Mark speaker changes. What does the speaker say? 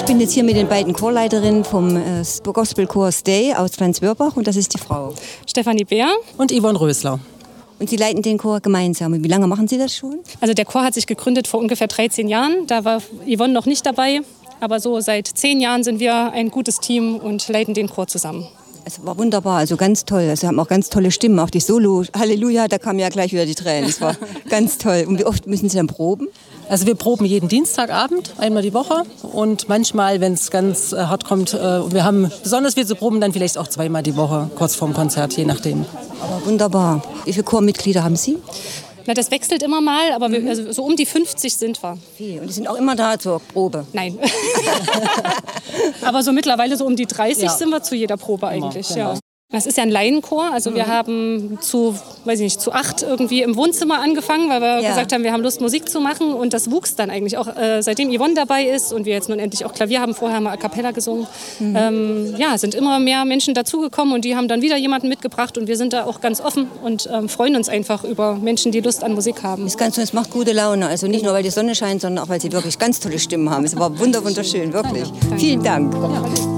Speaker 1: bin jetzt hier mit den beiden Chorleiterinnen vom Gospelchor Stay aus Franz-Wörbach und das ist die Frau
Speaker 2: Stefanie Bär
Speaker 3: und Yvonne Rösler.
Speaker 1: Und Sie leiten den Chor gemeinsam. Und wie lange machen Sie das schon?
Speaker 2: Also der Chor hat sich gegründet vor ungefähr 13 Jahren. Da war Yvonne noch nicht dabei. Aber so seit 10 Jahren sind wir ein gutes Team und leiten den Chor zusammen.
Speaker 1: Es war wunderbar, also ganz toll. Also, Sie haben auch ganz tolle Stimmen, auch die Solo. Halleluja, da kamen ja gleich wieder die Tränen. Es war ganz toll. Und wie oft müssen Sie dann proben?
Speaker 3: Also wir proben jeden Dienstagabend, einmal die Woche. Und manchmal, wenn es ganz hart kommt, wir haben besonders viel zu proben, dann vielleicht auch 2-mal die Woche, kurz vorm Konzert, je nachdem.
Speaker 1: Aber wunderbar. Wie viele Chormitglieder haben Sie?
Speaker 2: Na, das wechselt immer mal, aber also so um die 50 sind wir.
Speaker 1: Und die sind auch immer da zur Probe?
Speaker 2: Nein. Aber so mittlerweile so um die 30 sind wir zu jeder Probe eigentlich.
Speaker 3: Genau.
Speaker 2: Ja. Das ist ja ein Laienchor, also wir haben zu 8 irgendwie im Wohnzimmer angefangen, weil wir gesagt haben, wir haben Lust Musik zu machen und das wuchs dann eigentlich auch, seitdem Yvonne dabei ist und wir jetzt nun endlich auch Klavier haben, vorher haben wir A Cappella gesungen, sind immer mehr Menschen dazugekommen und die haben dann wieder jemanden mitgebracht und wir sind da auch ganz offen und freuen uns einfach über Menschen, die Lust an Musik haben.
Speaker 1: Es macht gute Laune, also nicht nur, weil die Sonne scheint, sondern auch, weil sie wirklich ganz tolle Stimmen haben. Es war wunderschön, wirklich. Vielen Dank.
Speaker 2: Ja.